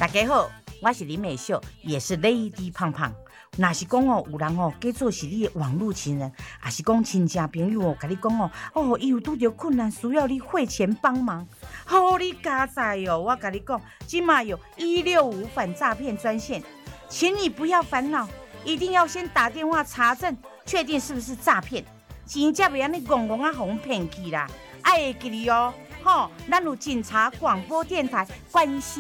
大家好，我是林美秀，也是 Lady 胖胖。若是讲有人假做是你的网络情人，还是讲亲戚朋友甲你讲伊有拄着困难，需要你汇钱帮忙，你加载我甲你讲，今嘛有165反诈骗专线，请你不要烦恼，一定要先打电话查证，确定是不是诈骗，钱才袂安尼戆戆互骗去啦。爱会记哩咱有警察广播电台关心